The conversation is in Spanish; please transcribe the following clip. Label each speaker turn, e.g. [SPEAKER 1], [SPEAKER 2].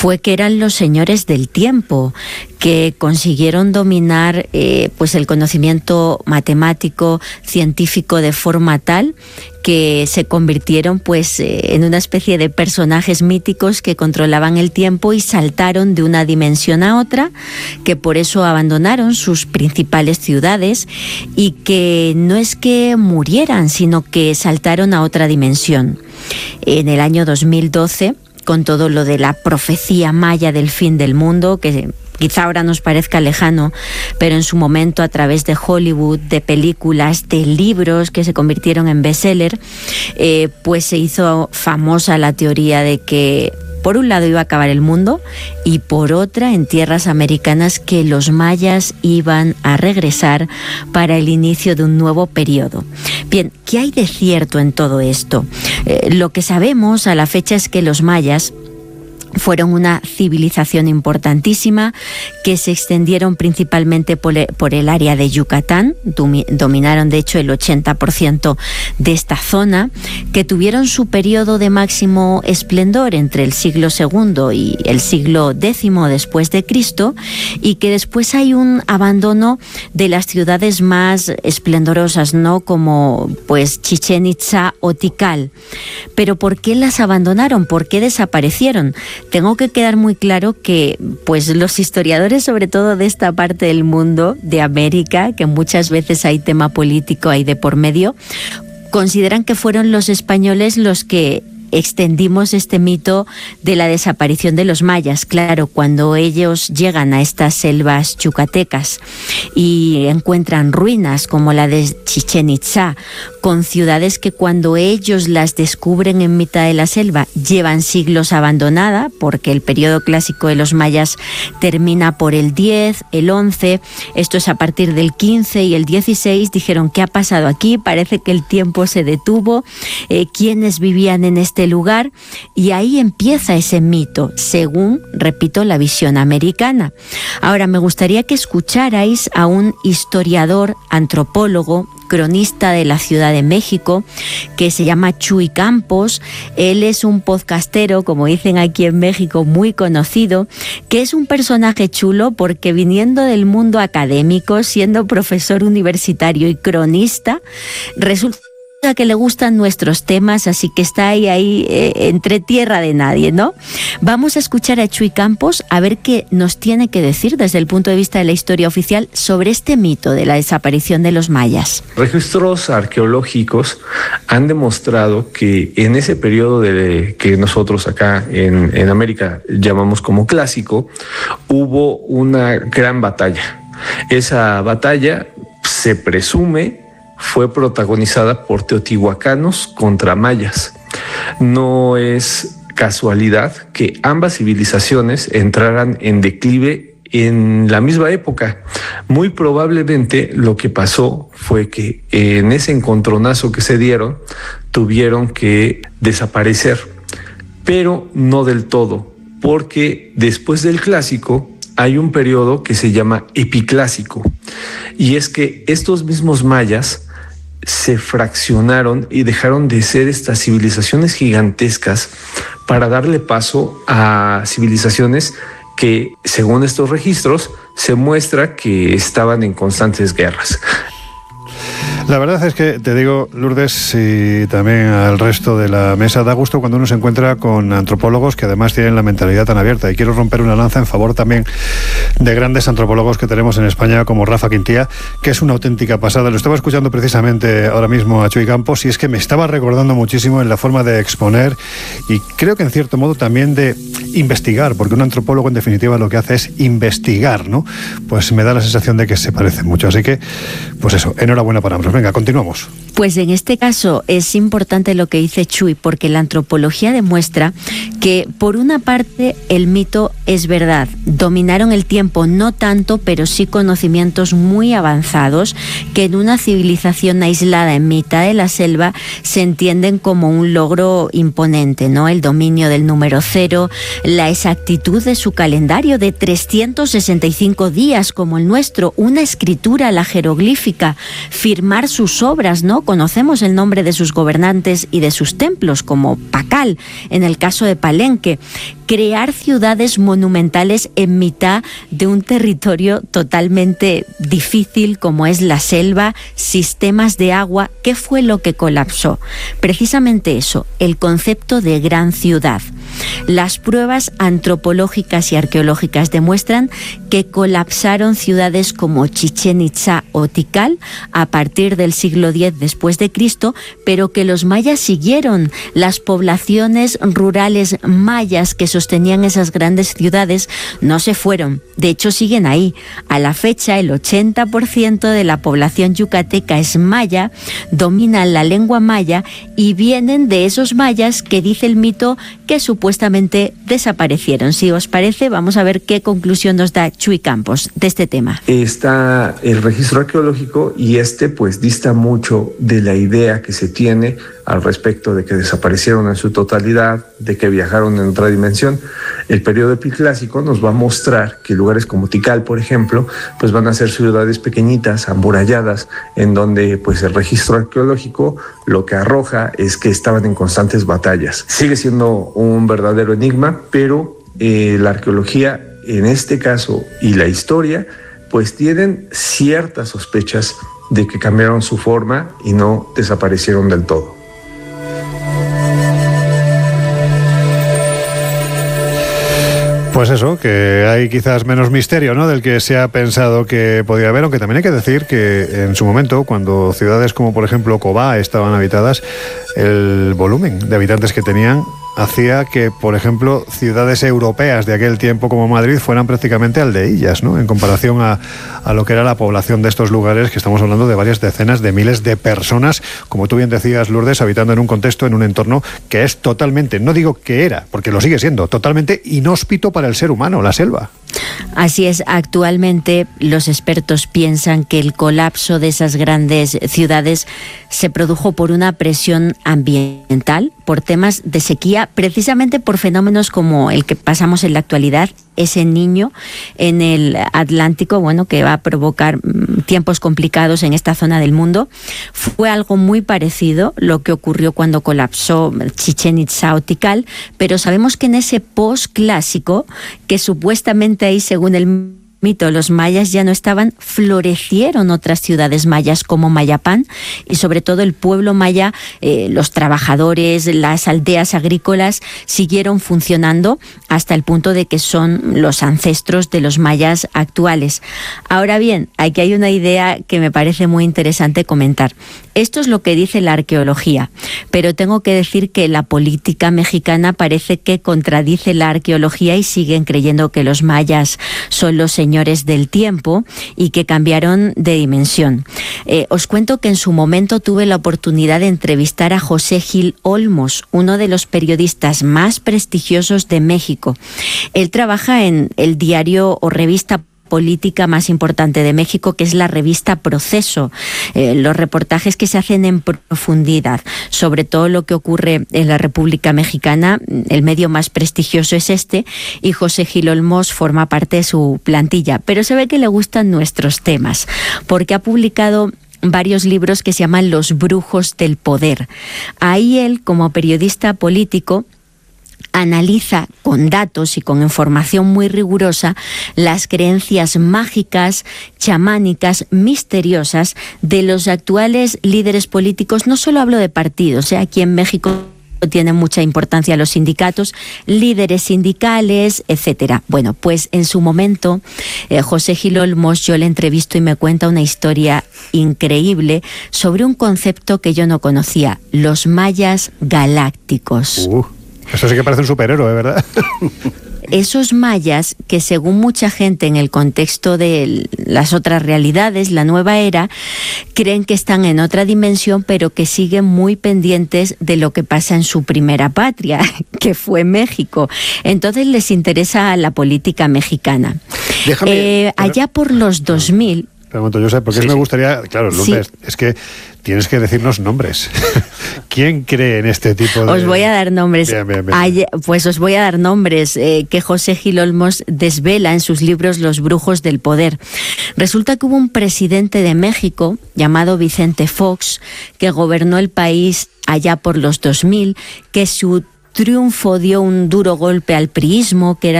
[SPEAKER 1] fue que eran los señores del tiempo, que consiguieron dominar pues el conocimiento matemático, científico de forma tal que se convirtieron pues en una especie de personajes míticos que controlaban el tiempo y saltaron de una dimensión a otra, que por eso abandonaron sus principales ciudades y que no es que murieran, sino que saltaron a otra dimensión. En el año 2012, con todo lo de la profecía maya del fin del mundo, que quizá ahora nos parezca lejano, pero en su momento, a través de Hollywood, de películas, de libros que se convirtieron en bestseller, pues se hizo famosa la teoría de que por un lado iba a acabar el mundo y por otra, en tierras americanas, que los mayas iban a regresar para el inicio de un nuevo periodo. Bien, ¿qué hay de cierto en todo esto? Lo que sabemos a la fecha es que los mayas fueron una civilización importantísima, que se extendieron principalmente por el área de Yucatán, dominaron de hecho el 80% de esta zona, que tuvieron su periodo de máximo esplendor entre el siglo II y el siglo X después de Cristo, y que después hay un abandono de las ciudades más esplendorosas, ¿no? Como pues Chichén Itzá o Tikal. Pero ¿por qué las abandonaron? ¿Por qué desaparecieron? Tengo que quedar muy claro que pues los historiadores, sobre todo de esta parte del mundo, de América, que muchas veces hay tema político ahí de por medio, consideran que fueron los españoles los que extendimos este mito de la desaparición de los mayas. Claro, cuando ellos llegan a estas selvas yucatecas y encuentran ruinas como la de Chichén Itzá, con ciudades que cuando ellos las descubren en mitad de la selva llevan siglos abandonada, porque el periodo clásico de los mayas termina por el 10, el 11, esto es a partir del 15 y el 16, dijeron, ¿qué ha pasado aquí? Parece que el tiempo se detuvo, ¿quiénes vivían en este lugar? Y ahí empieza ese mito, según, repito, la visión americana. Ahora, me gustaría que escucharais a un historiador, antropólogo, cronista de la Ciudad de México, que se llama Chuy Campos. Él es un podcastero, como dicen aquí en México, muy conocido, que es un personaje chulo porque, viniendo del mundo académico, siendo profesor universitario y cronista, resulta que le gustan nuestros temas, así que está ahí entre tierra de nadie, ¿no? Vamos a escuchar a Chuy Campos a ver qué nos tiene que decir desde el punto de vista de la historia oficial sobre este mito de la desaparición de los mayas.
[SPEAKER 2] Registros arqueológicos han demostrado que en ese periodo que nosotros acá en América llamamos como clásico, hubo una gran batalla. Esa batalla se presume fue protagonizada por teotihuacanos contra mayas. No es casualidad que ambas civilizaciones entraran en declive en la misma época. Muy probablemente lo que pasó fue que en ese encontronazo que se dieron, tuvieron que desaparecer, pero no del todo, porque después del clásico hay un periodo que se llama epiclásico, y es que estos mismos mayas se fraccionaron y dejaron de ser estas civilizaciones gigantescas para darle paso a civilizaciones que, según estos registros, se muestra que estaban en constantes guerras.
[SPEAKER 3] La verdad es que, te digo, Lourdes, y también al resto de la mesa, da gusto cuando uno se encuentra con antropólogos que además tienen la mentalidad tan abierta. Y quiero romper una lanza en favor también de grandes antropólogos que tenemos en España, como Rafa Quintía, que es una auténtica pasada. Lo estaba escuchando precisamente ahora mismo a Chuy Campos, y es que me estaba recordando muchísimo en la forma de exponer, y creo que en cierto modo también de investigar, porque un antropólogo en definitiva lo que hace es investigar, ¿no? Pues me da la sensación de que se parecen mucho. Así que, pues eso, enhorabuena para ambos. Venga, continuamos.
[SPEAKER 1] Pues en este caso es importante lo que dice Chuy, porque la antropología demuestra que, por una parte, el mito es verdad. Dominaron el tiempo, no tanto, pero sí conocimientos muy avanzados que en una civilización aislada en mitad de la selva se entienden como un logro imponente, ¿no? El dominio del número 0, la exactitud de su calendario de 365 días como el nuestro, una escritura, la jeroglífica, firmar sus obras, ¿no? Conocemos el nombre de sus gobernantes y de sus templos, como Pacal, en el caso de Palenque. Crear ciudades monumentales en mitad de un territorio totalmente difícil como es la selva, sistemas de agua. ¿Qué fue lo que colapsó? Precisamente eso, el concepto de gran ciudad. Las pruebas antropológicas y arqueológicas demuestran que colapsaron ciudades como Chichén Itzá o Tikal a partir del siglo X después de Cristo, pero que los mayas siguieron. Las poblaciones rurales mayas que sostenían esas grandes ciudades no se fueron, de hecho siguen ahí. A la fecha el 80% de la población yucateca es maya, dominan la lengua maya y vienen de esos mayas que dice el mito que supuestamente desaparecieron. Si os parece, vamos a ver qué conclusión nos da Chuy Campos de este tema.
[SPEAKER 2] Está el registro arqueológico y pues dista mucho de la idea que se tiene al respecto de que desaparecieron en su totalidad, de que viajaron en otra dimensión. El periodo epiclásico nos va a mostrar que lugares como Tikal, por ejemplo, pues van a ser ciudades pequeñitas, amuralladas, en donde pues el registro arqueológico lo que arroja es que estaban en constantes batallas. Sigue siendo un verdadero enigma, pero la arqueología en este caso y la historia pues tienen ciertas sospechas de que cambiaron su forma y no desaparecieron del todo.
[SPEAKER 3] Pues eso, que hay quizás menos misterio, ¿no?, del que se ha pensado que podía haber, aunque también hay que decir que en su momento, cuando ciudades como por ejemplo Cobá estaban habitadas, el volumen de habitantes que tenían hacía que, por ejemplo, ciudades europeas de aquel tiempo como Madrid fueran prácticamente aldeillas, ¿no?, en comparación a lo que era la población de estos lugares, que estamos hablando de varias decenas de miles de personas, como tú bien decías, Lourdes, habitando en un contexto, en un entorno que es totalmente, no digo que era, porque lo sigue siendo, totalmente inhóspito para el ser humano, la selva.
[SPEAKER 1] Así es, actualmente los expertos piensan que el colapso de esas grandes ciudades se produjo por una presión ambiental, por temas de sequía, precisamente por fenómenos como el que pasamos en la actualidad, ese niño en el Atlántico, bueno, que va a provocar tiempos complicados en esta zona del mundo. Fue algo muy parecido lo que ocurrió cuando colapsó Chichén Itzá o Tikal, pero sabemos que en ese posclásico, que supuestamente ahí, según el mito, los mayas ya no estaban, florecieron otras ciudades mayas como Mayapán y sobre todo el pueblo maya, los trabajadores, las aldeas agrícolas siguieron funcionando hasta el punto de que son los ancestros de los mayas actuales. Ahora bien, aquí hay una idea que me parece muy interesante comentar. Esto es lo que dice la arqueología, pero tengo que decir que la política mexicana parece que contradice la arqueología y siguen creyendo que los mayas son los señores del tiempo y que cambiaron de dimensión. Os cuento que en su momento tuve la oportunidad de entrevistar a José Gil Olmos, uno de los periodistas más prestigiosos de México. Él trabaja en el diario o revista política más importante de México, que es la revista Proceso. Los reportajes que se hacen en profundidad sobre todo lo que ocurre en la República Mexicana, el medio más prestigioso es este, y José Gil Olmos forma parte de su plantilla. Pero se ve que le gustan nuestros temas, porque ha publicado varios libros que se llaman Los brujos del poder. Ahí él, como periodista político, analiza con datos y con información muy rigurosa las creencias mágicas, chamánicas, misteriosas de los actuales líderes políticos. No solo hablo de partidos, aquí en México tienen mucha importancia los sindicatos, líderes sindicales, etcétera. Bueno, pues en su momento José Gil Olmos, yo le entrevisto y me cuenta una historia increíble sobre un concepto que yo no conocía, los mayas galácticos.
[SPEAKER 3] Eso sí que parece un superhéroe, ¿verdad?
[SPEAKER 1] Esos mayas que, según mucha gente en el contexto de las otras realidades, la nueva era, creen que están en otra dimensión, pero que siguen muy pendientes de lo que pasa en su primera patria, que fue México. Entonces les interesa la política mexicana. Allá por los 2000...
[SPEAKER 3] Pregunto, Josep, porque me gustaría, claro, Lourdes, es que tienes que decirnos nombres. ¿Quién cree en este tipo de...?
[SPEAKER 1] Os voy a dar nombres.
[SPEAKER 3] Bien.
[SPEAKER 1] Pues os voy a dar nombres que José Gil Olmos desvela en sus libros Los brujos del poder. Resulta que hubo un presidente de México llamado Vicente Fox que gobernó el país allá por los 2000, que su triunfo dio un duro golpe al priismo, que era